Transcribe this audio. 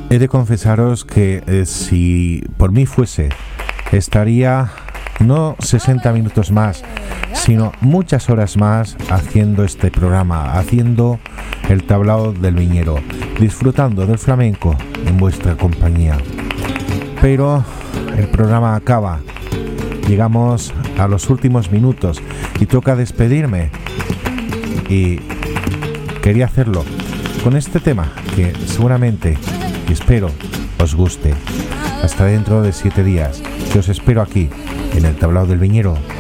He de confesaros que si por mí fuese, estaría no 60 minutos más, sino muchas horas más haciendo este programa, haciendo el tablao del viñero, disfrutando del flamenco en vuestra compañía. Pero el programa acaba, llegamos a los últimos minutos y toca despedirme, y quería hacerlo con este tema que seguramente y espero os guste. Hasta dentro de 7 días, que os espero aquí en el tablao del viñero.